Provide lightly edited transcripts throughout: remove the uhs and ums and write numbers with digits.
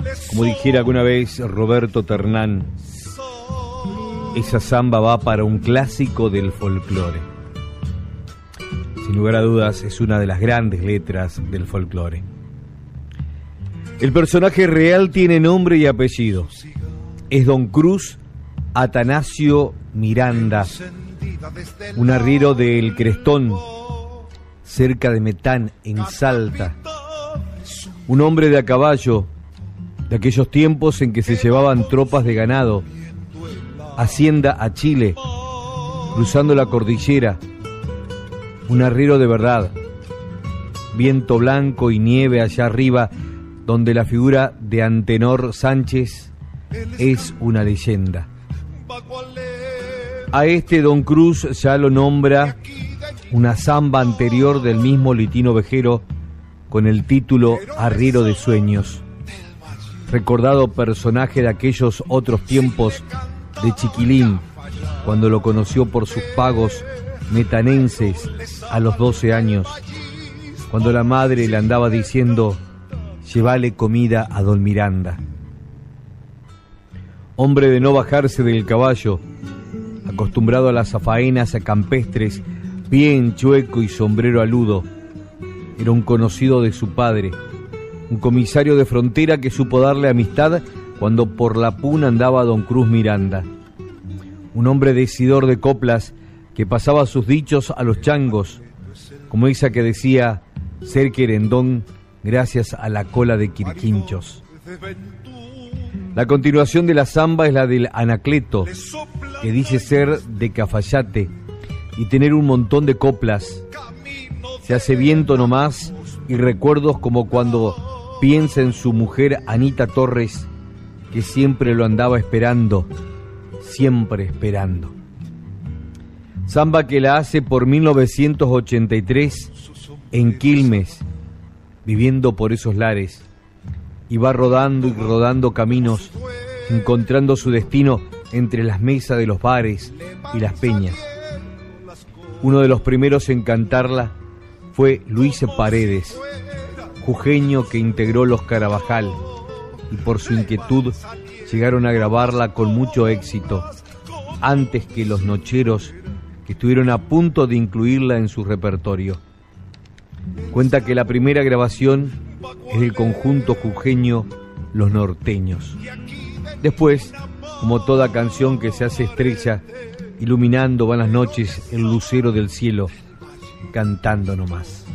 Como dijera alguna vez Roberto Ternán, esa samba va para un clásico del folclore. Sin lugar a dudas, es una de las grandes letras del folclore. El personaje real tiene nombre y apellido. Es Don Cruz Atanasio Miranda, un arriero de El Crestón, cerca de Metán, en Salta. Un hombre de a caballo, de aquellos tiempos en que se llevaban tropas de ganado, hacienda a Chile, cruzando la cordillera. Un arriero de verdad. Viento blanco y nieve allá arriba, donde la figura de Antenor Sánchez es una leyenda. A este Don Cruz ya lo nombra una samba anterior del mismo Litino Vejero con el título Arriero de Sueños, recordado personaje de aquellos otros tiempos de Chiquilín, cuando lo conoció por sus pagos metanenses a los 12 años, cuando la madre le andaba diciendo: llévale comida a Don Miranda. Hombre de no bajarse del caballo, acostumbrado a las faenas campestres, bien chueco y sombrero aludo. Era un conocido de su padre, un comisario de frontera que supo darle amistad cuando por la puna andaba Don Cruz Miranda. Un hombre decidor de coplas que pasaba sus dichos a los changos, como esa que decía ser querendón gracias a la cola de Quirquinchos. La continuación de la samba es la del Anacleto, que dice ser de Cafayate y tener un montón de coplas. Se hace viento nomás y recuerdos como cuando piensa en su mujer Anita Torres, que siempre lo andaba esperando, siempre esperando. Samba que la hace por 1983 en Quilmes, viviendo por esos lares, y va rodando y rodando caminos, encontrando su destino entre las mesas de los bares y las peñas. Uno de los primeros en cantarla fue Luis Paredes, jujeño que integró los Carabajal, y por su inquietud llegaron a grabarla con mucho éxito, antes que los Nocheros, que estuvieron a punto de incluirla en su repertorio. Cuenta que la primera grabación es del conjunto jujeño Los Norteños. Después, como toda canción que se hace estrella, iluminando van las noches el lucero del cielo, cantando nomás.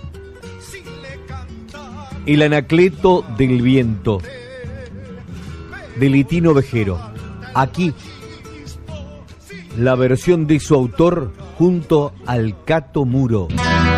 El Anacleto del Viento, de Litino Vejero. Aquí, la versión de su autor junto al Cato Muro.